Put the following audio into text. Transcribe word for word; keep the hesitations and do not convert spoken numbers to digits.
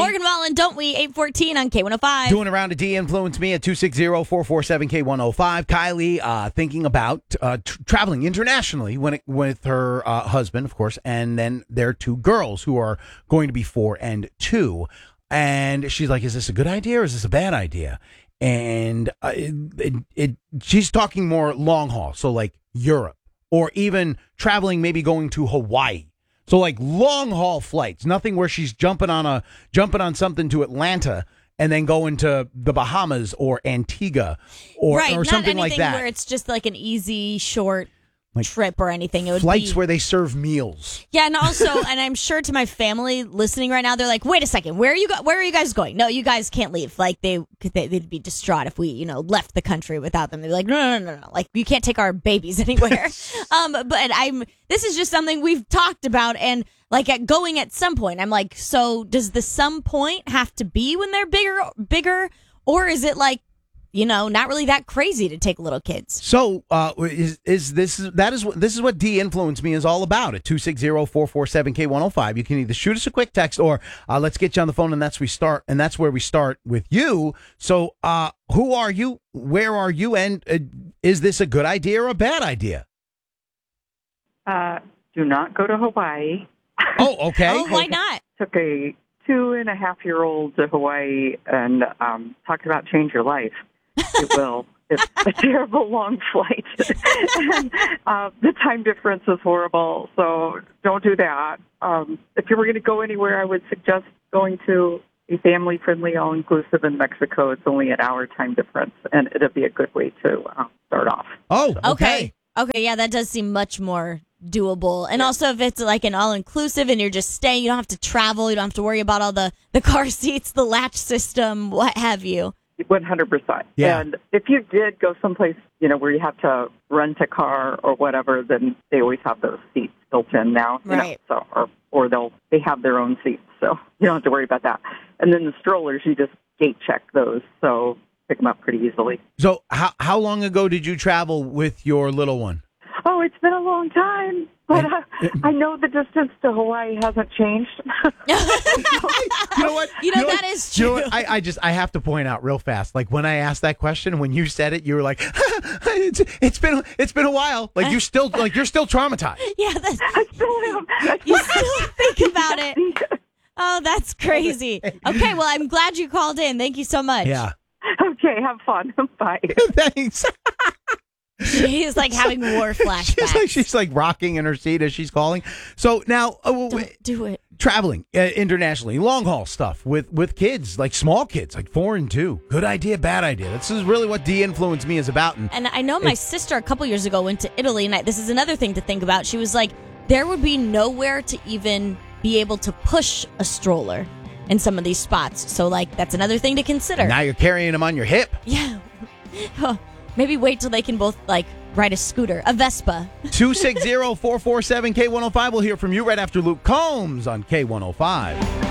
Morgan Wallen, don't we? eight fourteen on K one oh five. Doing around to D-Influence me at two six zero, four four seven, K one oh five. Kylie uh, thinking about uh, t- traveling internationally when it, with her uh, husband, of course, and then their two girls who are going to be four and two. And she's like, is this a good idea or is this a bad idea? And uh, it, it, it, she's talking more long haul, so like Europe or even traveling, maybe going to Hawaii. So like long haul flights, nothing where she's jumping on a jumping on something to Atlanta and then going to the Bahamas or Antigua or, right, or something not like that. Where it's just like an easy, short like trip or anything. It would flights be, where they serve meals. Yeah, and also, and I'm sure to my family listening right now, they're like, "Wait a second, where are you? Go- where are you guys going? No, you guys can't leave." Like they, they, they'd be distraught if we, you know, left the country without them. They'd be like, "No, no, no, no, no. Like you can't take our babies anywhere." um, but I'm. This is just something we've talked about, and like at going at some point, I'm like, so does the some point have to be when they're bigger, bigger, or is it like, you know, not really that crazy to take little kids? So, uh, is is this that is what this is what De-Influence Me is all about? At two six zero, four four seven, K one oh five, you can either shoot us a quick text or uh, let's get you on the phone, and that's we start, and that's where we start with you. So, uh, who are you? Where are you? And uh, is this a good idea or a bad idea? Uh, do not go to Hawaii. Oh, okay. Oh, why not? Took a two and a half year old to Hawaii and um, talked about change your life. It will. It's a terrible long flight. and uh, the time difference is horrible, so don't do that. Um, if you were going to go anywhere, I would suggest going to a family-friendly, all-inclusive in Mexico. It's only an hour time difference, and it'll be a good way to uh, start off. Oh, okay. Okay. Okay, yeah, that does seem much more doable. And also if it's like an all-inclusive and you're just staying, you don't have to travel, you don't have to worry about all the, the car seats, the latch system, what have you. one hundred percent. Yeah. And if you did go someplace, you know, where you have to rent a car or whatever, then they always have those seats built in now. You Right. know, so, or, or they'll, they have their own seats, so you don't have to worry about that. And then the strollers, you just gate check those, so pick them up pretty easily. So, how how long ago did you travel with your little one? Oh, it's been a long time, but uh, I know the distance to Hawaii hasn't changed. You know what? You know, what? that is You know true. what? I, I just I have to point out real fast. Like when I asked that question, when you said it, you were like, it's, "It's been it's been a while." Like you still like you're still traumatized. Yeah, that's, I still am. you still think about it. Oh, that's crazy. Okay, well, I'm glad you called in. Thank you so much. Yeah. Okay, have fun. Bye. Thanks. She's like having war flashbacks. She's like she's like rocking in her seat as she's calling. So now, uh, w- w- Don't do it. traveling uh, internationally, long haul stuff with with kids, like small kids, like four and two. Good idea, bad idea. This is really what De-Influence Me is about. And And I know my sister a couple years ago went to Italy, and I, this is another thing to think about. She was like, there would be nowhere to even be able to push a stroller in some of these spots. So, like, that's another thing to consider. now you're carrying them on your hip. Yeah. Huh. Maybe wait till they can both, like, ride a scooter, a Vespa. two six zero, four four seven, K one oh five. We'll hear from you right after Luke Combs on K one oh five.